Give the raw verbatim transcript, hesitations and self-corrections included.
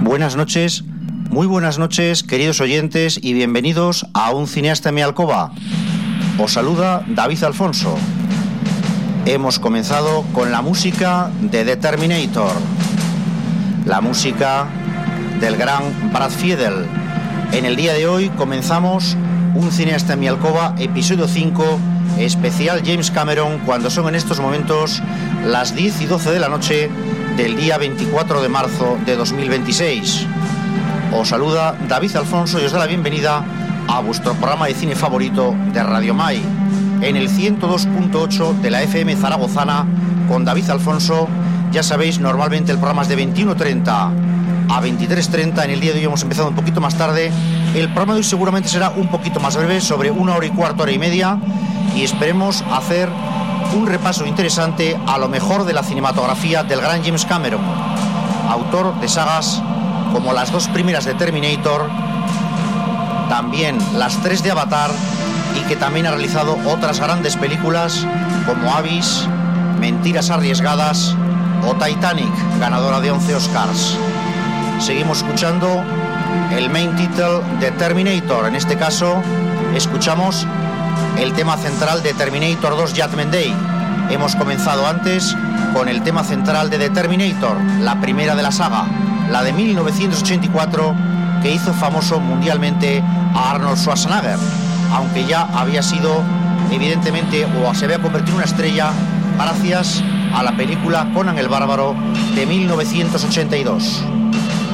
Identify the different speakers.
Speaker 1: Buenas noches, muy buenas noches, queridos oyentes, y bienvenidos a Un cineasta en mi alcoba. Os saluda David Alfonso. Hemos comenzado con la música de The Terminator, la música del gran Brad Fiedel. En el día de hoy comenzamos Un cineasta en mi alcoba, episodio cinco, especial James Cameron, cuando son en estos momentos las diez y doce de la noche del día veinticuatro de marzo de dos mil veintiséis. Os saluda David Alfonso y os da la bienvenida a vuestro programa de cine favorito de Radio Mai, en el ciento dos punto ocho de la F M zaragozana, con David Alfonso. Ya sabéis, normalmente el programa es de veintiuno treinta a veintitrés treinta. En el día de hoy hemos empezado un poquito más tarde. El programa de hoy seguramente será un poquito más breve, sobre una hora y cuarto, hora y media, y esperemos hacer un repaso interesante a lo mejor de la cinematografía del gran James Cameron, autor de sagas como las dos primeras de Terminator, también las tres de Avatar, y que también ha realizado otras grandes películas como Abyss, Mentiras arriesgadas o Titanic, ganadora de once Oscars. Seguimos escuchando el main title de Terminator. En este caso escuchamos el tema central de Terminator dos Judgment Day. Hemos comenzado antes con el tema central de The Terminator, la primera de la saga, la de mil novecientos ochenta y cuatro, que hizo famoso mundialmente a Arnold Schwarzenegger, aunque ya había sido, evidentemente, o se había convertido en una estrella gracias a la película Conan el Bárbaro de mil novecientos ochenta y dos.